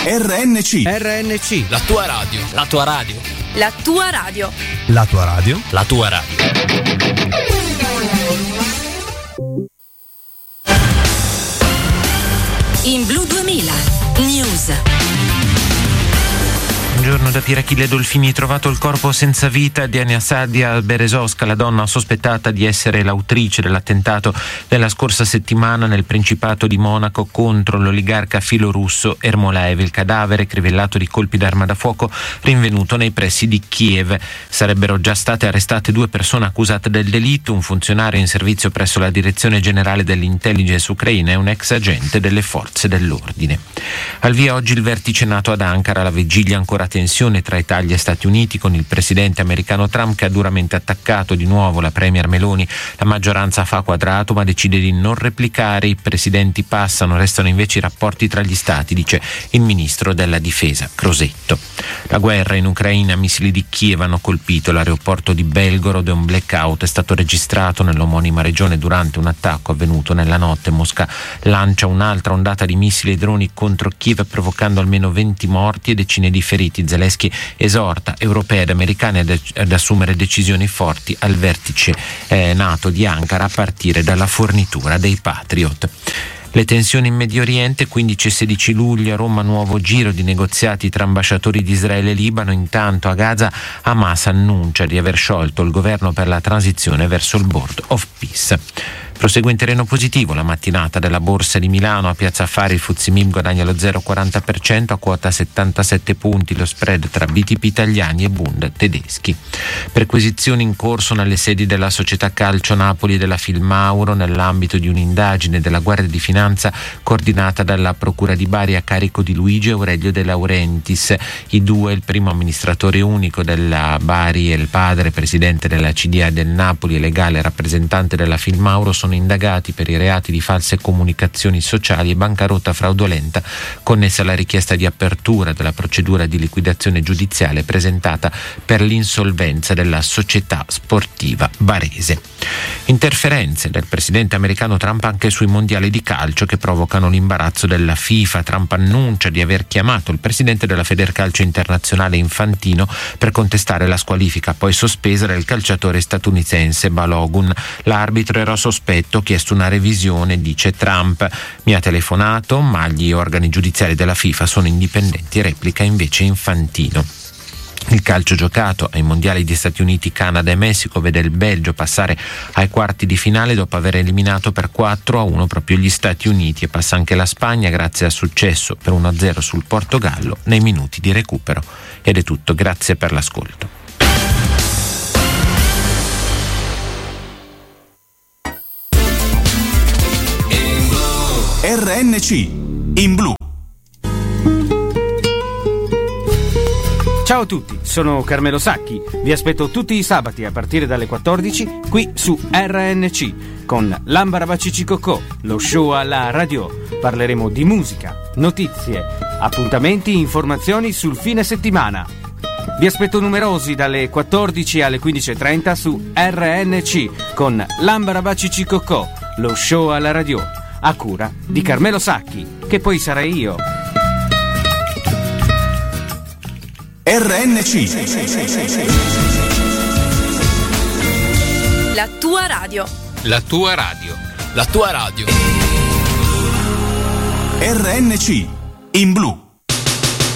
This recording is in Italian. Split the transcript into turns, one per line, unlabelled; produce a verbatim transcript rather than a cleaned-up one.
R N C.
R N C.
La tua radio. La tua radio.
La tua radio.
La tua radio.
La tua radio.
In Blu duemila News.
Buongiorno da Pirachille Dolfini. Trovato il corpo senza vita di Anastasia Berezovska, la donna sospettata di essere l'autrice dell'attentato della scorsa settimana nel Principato di Monaco contro l'oligarca filorusso Ermolaev. Il cadavere, crivellato di colpi d'arma da fuoco, rinvenuto nei pressi di Kiev. Sarebbero già state arrestate due persone accusate del delitto, un funzionario in servizio presso la Direzione Generale dell'Intelligence ucraina e un ex agente delle forze dell'ordine. Al via oggi il vertice NATO ad Ankara, la vigilia ancora tensione tra Italia e Stati Uniti, con il presidente americano Trump che ha duramente attaccato di nuovo la premier Meloni. La maggioranza fa quadrato ma decide di non replicare, i presidenti passano, restano invece i rapporti tra gli stati, dice il ministro della difesa Crosetto. La guerra in Ucraina, missili di Kiev hanno colpito l'aeroporto di Belgorod e un blackout è stato registrato nell'omonima regione durante un attacco avvenuto nella notte. Mosca lancia un'altra ondata di missili e droni contro Kiev provocando almeno venti morti e decine di feriti. Zelensky esorta europei ed americani ad, ad assumere decisioni forti al vertice eh, NATO di Ankara a partire dalla fornitura dei Patriot. Le tensioni in Medio Oriente, quindici e sedici luglio a Roma nuovo giro di negoziati tra ambasciatori di Israele e Libano. Intanto a Gaza Hamas annuncia di aver sciolto il governo per la transizione verso il Board of Peace. Prosegue in terreno positivo la mattinata della Borsa di Milano. A Piazza Affari il Fuzzi Mib guadagna lo zero virgola quaranta per cento a quota settantasette punti, lo spread tra B T P italiani e Bund tedeschi. Perquisizioni in corso nelle sedi della società Calcio Napoli e della Filmauro nell'ambito di un'indagine della Guardia di Finanza coordinata dalla Procura di Bari a carico di Luigi Aurelio De Laurentiis. I due, il primo amministratore unico della Bari e il padre presidente della C D A del Napoli e legale rappresentante della Filmauro, sono indagati per i reati di false comunicazioni sociali e bancarotta fraudolenta connessa alla richiesta di apertura della procedura di liquidazione giudiziale presentata per l'insolvenza della società sportiva barese. Interferenze del presidente americano Trump anche sui mondiali di calcio che provocano l'imbarazzo della FIFA. Trump annuncia di aver chiamato il presidente della Federcalcio Internazionale Infantino per contestare la squalifica poi sospesa del calciatore statunitense Balogun. L'arbitro era sospetto, ho chiesto una revisione, dice Trump. Mi ha telefonato, ma gli organi giudiziari della FIFA sono indipendenti, replica invece Infantino. Il calcio giocato ai mondiali di Stati Uniti, Canada e Messico vede il Belgio passare ai quarti di finale dopo aver eliminato per quattro a uno proprio gli Stati Uniti, e passa anche la Spagna grazie al successo per uno a zero sul Portogallo nei minuti di recupero. Ed è tutto, grazie per l'ascolto.
R N C in blu.
Ciao a tutti, sono Carmelo Sacchi. Vi aspetto tutti i sabati a partire dalle quattordici qui su R N C con Lambara Bacici Cocò, lo show alla radio. Parleremo di musica, notizie, appuntamenti, informazioni sul fine settimana. Vi aspetto numerosi dalle quattordici alle quindici e trenta su R N C con Lambara Bacici Cocò, lo show alla radio, a cura di Carmelo Sacchi, che poi sarei io.
R N C,
la tua radio.
La tua radio. La tua radio.
R N C in blu.